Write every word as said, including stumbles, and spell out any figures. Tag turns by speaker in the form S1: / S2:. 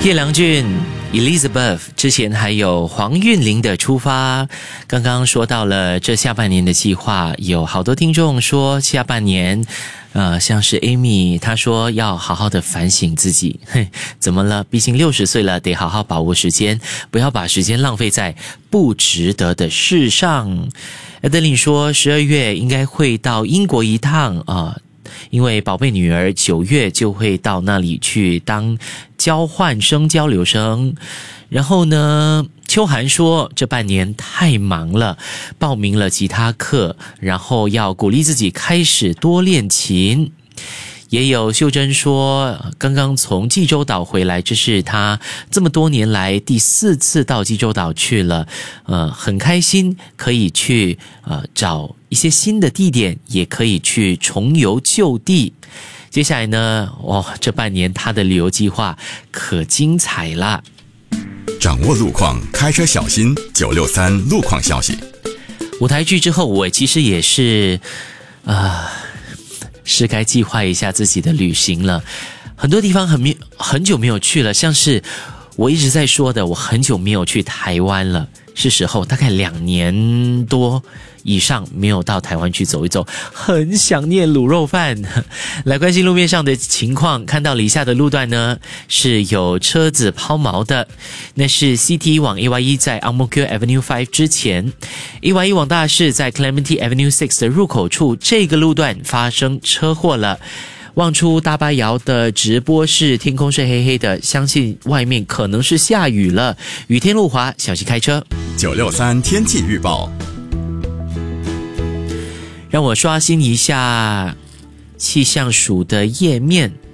S1: 叶良俊 Elizabeth 之前还有黄韵玲的出发。刚刚说到了这下半年的计划，有好多听众说下半年呃，像是 Amy 她说要好好的反省自己。嘿，怎么了？毕竟六十岁了，得好好把握时间，不要把时间浪费在不值得的事上。Adeline 说十二月应该会到英国一趟啊，因为宝贝女儿九月就会到那里去当交换生交流生。然后呢，秋涵说这半年太忙了，报名了吉他课，然后要鼓励自己开始多练琴。也有秀珍说刚刚从济州岛回来，这是她这么多年来第四次到济州岛去了，呃，很开心可以去呃找一些新的地点，也可以去重游旧地。接下来呢，哦，这半年她的旅游计划可精彩啦！
S2: 掌握路况，开车小心。九六三路况消息。
S1: 舞台剧之后，我其实也是啊。呃是该计划一下自己的旅行了，很多地方很没很久没有去了，像是我一直在说的，我很久没有去台湾了，是时候大概两年多以上没有到台湾去走一走，很想念卤肉饭。来关心路面上的情况，看到了以下的路段呢是有车子抛锚的，那是 C T 往 A Y 一 在 Ang Mo Kio Avenue 五之前， A Y 一 往大市在 Clementi Avenue 六的入口处，这个路段发生车祸了。望出大巴窑的直播室，天空是黑黑的，相信外面可能是下雨了，雨天路滑，小心开车。
S2: 九六三天气预报。
S1: 让我刷新一下气象署的页面。